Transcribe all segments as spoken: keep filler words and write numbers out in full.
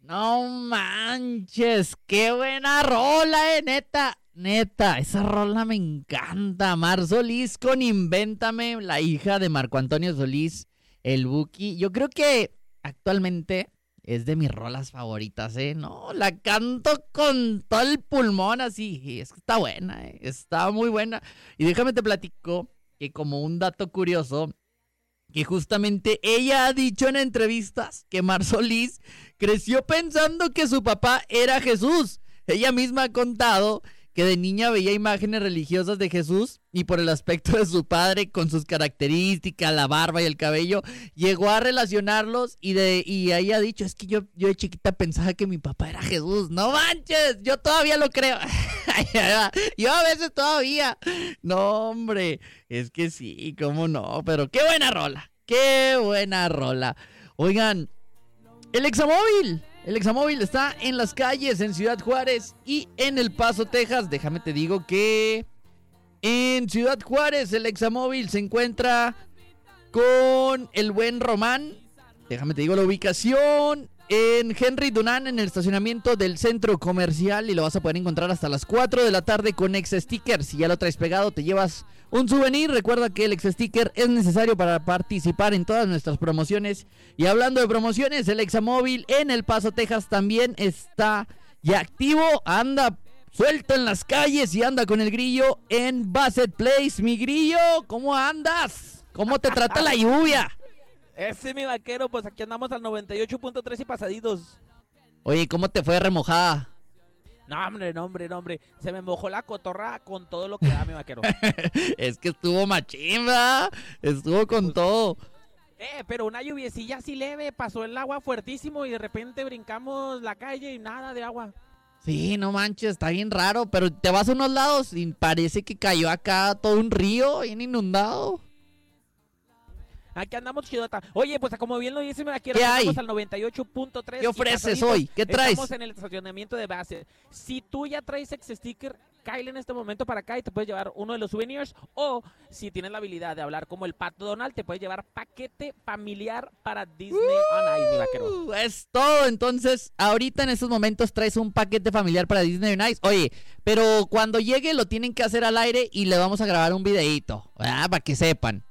No manches, qué buena rola, eh, neta. Neta, esa rola me encanta. Mar Solís con Invéntame, la hija de Marco Antonio Solís, el Buki. Yo creo que actualmente es de mis rolas favoritas, ¿eh? No, la canto con todo el pulmón así. Es que está buena, ¿eh? Está muy buena. Y déjame te platico que como un dato curioso, que justamente ella ha dicho en entrevistas que Mar Solís creció pensando que su papá era Jesús. Ella misma ha contado que de niña veía imágenes religiosas de Jesús y por el aspecto de su padre con sus características, la barba y el cabello, llegó a relacionarlos y de y ella ha dicho, es que yo, yo de chiquita pensaba que mi papá era Jesús. No manches, yo todavía lo creo. Yo a veces todavía. No, hombre, es que sí, cómo no, pero qué buena rola, qué buena rola. Oigan, el Examóvil. El Examóvil está en las calles en Ciudad Juárez y en El Paso, Texas. Déjame te digo que en Ciudad Juárez el Examóvil se encuentra con el buen Román. Déjame te digo la ubicación. En Henry Dunant, en el estacionamiento del centro comercial, y lo vas a poder encontrar hasta las cuatro de la tarde con Ex Sticker. Si ya lo traes pegado, te llevas un souvenir. Recuerda que el Ex Sticker es necesario para participar en todas nuestras promociones. Y hablando de promociones, el Examóvil en El Paso, Texas también está ya activo. Anda suelto en las calles y anda con el Grillo en Bassett Place. Mi Grillo, ¿cómo andas? ¿Cómo te trata la lluvia? Ese mi vaquero, pues aquí andamos al noventa y ocho punto tres y pasaditos. Oye, ¿cómo te fue remojada? No, hombre, no, hombre, no, hombre. Se me mojó la cotorra con todo lo que da mi vaquero. Es que estuvo machimba. Estuvo con pues, todo. Eh, pero una lluviecilla así leve. Pasó el agua fuertísimo y de repente brincamos la calle y nada de agua. Sí, no manches, está bien raro. Pero te vas a unos lados y parece que cayó acá todo un río bien inundado. Aquí andamos chidota. Oye, pues como bien lo dice, me aquí ¿Qué hay? al noventa y ocho punto tres. ¿Qué ofreces hoy? ¿Qué traes? Estamos en el estacionamiento de base. Si tú ya traes Ex Sticker, cáele en este momento para acá y te puedes llevar uno de los souvenirs. O si tienes la habilidad de hablar como el Pato Donald, te puedes llevar paquete familiar para Disney uh, on Ice, mi vaquero. Es todo. Entonces, ahorita en estos momentos traes un paquete familiar para Disney on Ice. Oye, pero cuando llegue lo tienen que hacer al aire y le vamos a grabar un videíto, ¿verdad? Para que sepan.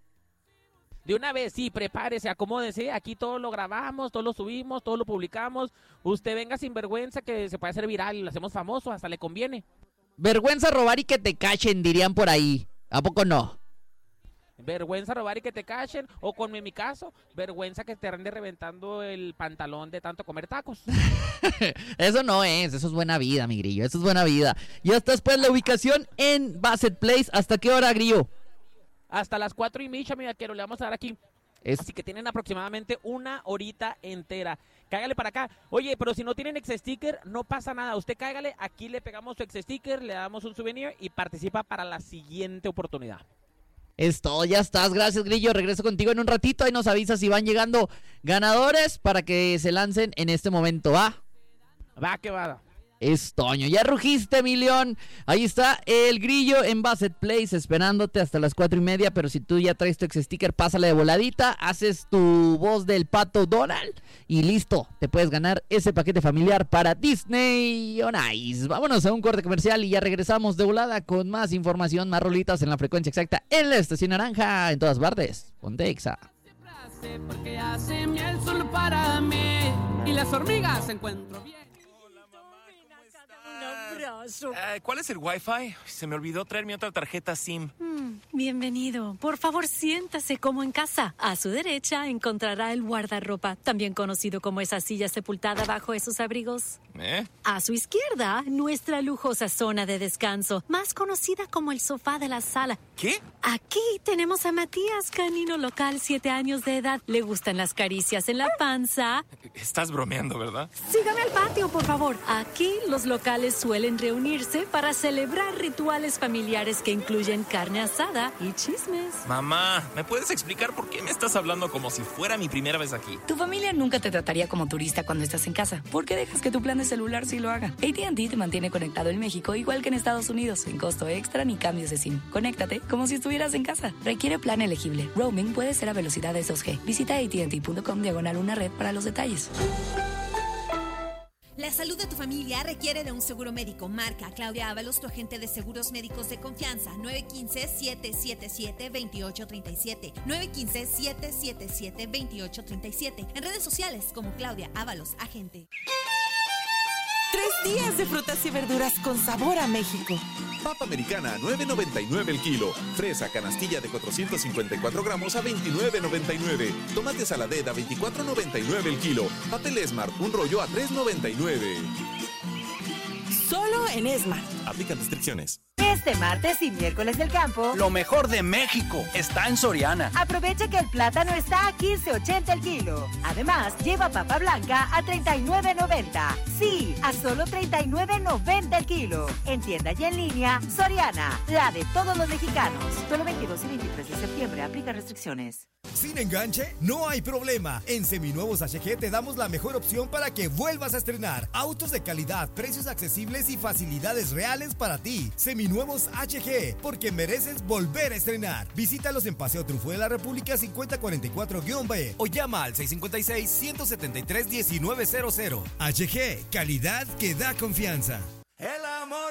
De una vez, sí, prepárese, acomódese. Aquí todo lo grabamos, todo lo subimos, todo lo publicamos. Usted venga sin vergüenza que se puede hacer viral y lo hacemos famoso, hasta le conviene. Vergüenza robar y que te cachen, dirían por ahí. ¿A poco no? Vergüenza robar y que te cachen. O como en mi caso, vergüenza que te ande reventando el pantalón de tanto comer tacos. Eso no es, eso es buena vida, mi Grillo. Eso es buena vida. Y hasta después la ubicación en Bassett Place. ¿Hasta qué hora, Grillo? Hasta las cuatro y media, mi vaquero, le vamos a dar aquí. Es... Así que tienen aproximadamente una horita entera. Cáigale para acá. Oye, pero si no tienen Ex Sticker, no pasa nada. Usted cáigale, aquí le pegamos su Ex Sticker, le damos un souvenir y participa para la siguiente oportunidad. Es todo, ya estás. Gracias, Grillo. Regreso contigo en un ratito. Ahí nos avisas si van llegando ganadores para que se lancen en este momento. ¿Va? Va que va. Es Toño. Ya rugiste, mi león. Ahí está el Grillo en Bassett Place esperándote hasta las cuatro y media. Pero si tú ya traes tu Ex Sticker, pásale de voladita. Haces tu voz del Pato Donald y listo. Te puedes ganar ese paquete familiar para Disney on Ice. Vámonos a un corte comercial y ya regresamos de volada con más información, más rolitas en la frecuencia exacta en la estación naranja en todas partes. Ponte Exa. Porque hace miel solo para mí y las hormigas encuentro bien. Uh, ¿Cuál es el Wi-Fi? Se me olvidó traer mi otra tarjeta SIM. Mm, bienvenido. Por favor, siéntase como en casa. A su derecha encontrará el guardarropa, también conocido como esa silla sepultada bajo esos abrigos. ¿Eh? A su izquierda, nuestra lujosa zona de descanso, más conocida como el sofá de la sala. ¿Qué? Aquí tenemos a Matías, canino local, siete años de edad. Le gustan las caricias en la panza. Estás bromeando, ¿verdad? Sígame al patio, por favor. Aquí los locales suelen reunirse para celebrar rituales familiares que incluyen carne asada y chismes. Mamá, ¿me puedes explicar por qué me estás hablando como si fuera mi primera vez aquí? Tu familia nunca te trataría como turista cuando estás en casa. ¿Por qué dejas que tu plan de celular sí lo haga? A T and T te mantiene conectado en México igual que en Estados Unidos, sin costo extra ni cambios de SIM. Conéctate como si estuvieras en casa. Requiere plan elegible. Roaming puede ser a velocidades dos G. Visita A T and T punto com diagonal una red para los detalles. La salud de tu familia requiere de un seguro médico. Marca Claudia Ábalos, tu agente de seguros médicos de confianza. nueve uno cinco, siete siete siete, dos ocho tres siete. nueve uno cinco, siete siete siete, dos ocho tres siete. En redes sociales como Claudia Ábalos, agente. Tres días de frutas y verduras con sabor a México. Papa americana a nueve noventa y nueve el kilo. Fresa canastilla de cuatrocientos cincuenta y cuatro gramos a veintinueve noventa y nueve. Tomate saladera a veinticuatro noventa y nueve el kilo. Papel Esmart un rollo a tres noventa y nueve. Solo en Esmart. Aplican restricciones. Este martes y miércoles del campo, lo mejor de México está en Soriana. Aprovecha que el plátano está a quince ochenta el kilo. Además, lleva papa blanca a treinta y nueve noventa. Sí, a solo treinta y nueve noventa el kilo. En tienda y en línea, Soriana, la de todos los mexicanos. Solo veintidós y veintitrés de septiembre, aplica restricciones. ¿Sin enganche? No hay problema. En Seminuevos H G te damos la mejor opción para que vuelvas a estrenar. Autos de calidad, precios accesibles y facilidades reales para ti. Seminuevos H G, porque mereces volver a estrenar. Visítalos en Paseo Triunfo de la República cincuenta cuarenta y cuatro B o llama al seis cinco seis, uno siete tres, uno nueve cero cero. H G, calidad que da confianza.